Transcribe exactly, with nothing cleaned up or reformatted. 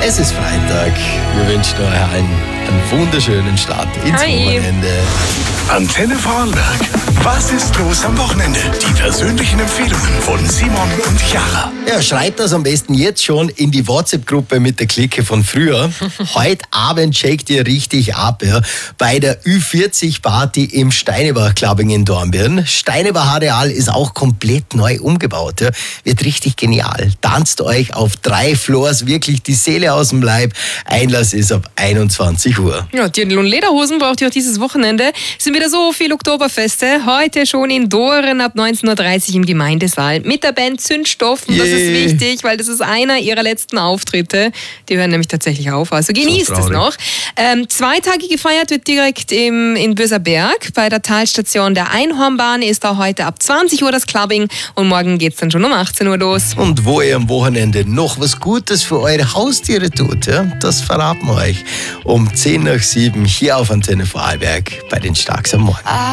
Es ist Freitag. Wir wünschen euch allen einen wunderschönen Start ins Hi. Wochenende. Antenne Vorarlberg. Was ist los am Wochenende? Die persönlichen Empfehlungen von Simon und Chiara. Ja, schreibt das am besten jetzt schon in die WhatsApp-Gruppe mit der Clique von früher. Heute Abend checkt ihr richtig ab, ja, bei der Ü vierzig Party im Steinebach-Clubbing in Dornbirn. Steinebach Areal ist auch komplett neu umgebaut. Ja. Wird richtig genial. Tanzt euch auf drei Floors wirklich die Seele aus dem Leib. Einlass ist ab einundzwanzig Uhr. Ja, Dirndl und Lederhosen braucht ihr auch dieses Wochenende. Es sind wieder so viele Oktoberfeste. Heute schon in Doren ab neunzehn Uhr dreißig im Gemeindesaal. Mit der Band Zündstoff. Und das ist Yay. wichtig, weil das ist einer ihrer letzten Auftritte. Die hören nämlich tatsächlich auf. Also genießt es traurig. noch. Ähm, zwei Tage gefeiert wird direkt im, in Böserberg. Bei der Talstation der Einhornbahn ist da heute ab zwanzig Uhr das Clubbing. Und morgen geht es dann schon um achtzehn Uhr los. Und wo ihr am Wochenende noch was Gutes für eure Haustiere tut, ja, das verraten wir euch um zehn nach sieben hier auf Antenne Vorarlberg bei den Starks am Morgen.